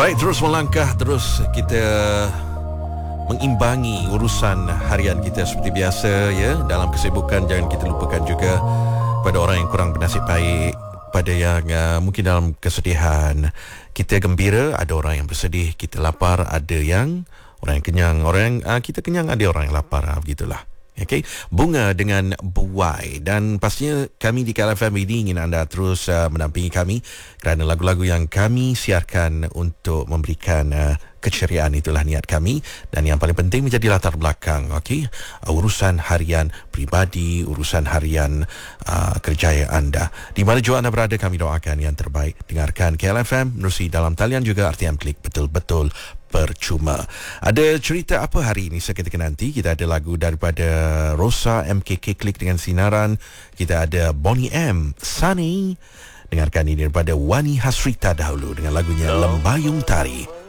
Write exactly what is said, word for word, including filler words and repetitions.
Baik, terus melangkah, terus kita mengimbangi urusan harian kita seperti biasa ya. Dalam kesibukan, jangan kita lupakan juga pada orang yang kurang bernasib baik, pada yang uh, mungkin dalam kesedihan. Kita gembira, ada orang yang bersedih. Kita lapar, ada yang orang yang kenyang. Orang yang uh, kita kenyang, ada orang yang lapar. uh, Begitulah. Okay. Bunga dengan Buai. Dan pastinya kami di K L F M ini ingin anda terus uh, mendampingi kami, kerana lagu-lagu yang kami siarkan untuk memberikan uh, keceriaan, itulah niat kami. Dan yang paling penting menjadi latar belakang, okay? uh, urusan harian pribadi, urusan harian uh, kerjaya anda. Di mana jua anda berada, kami doakan yang terbaik. Dengarkan K L F M menerusi dalam talian juga R T M Klik, betul-betul percuma. Ada cerita apa hari ini seketika nanti? Kita ada lagu daripada Rosa M K K Klik dengan Sinaran. Kita ada Bonnie M, Sunny. Dengarkan ini daripada Wani Hasrita dahulu dengan lagunya Lembayung Tari.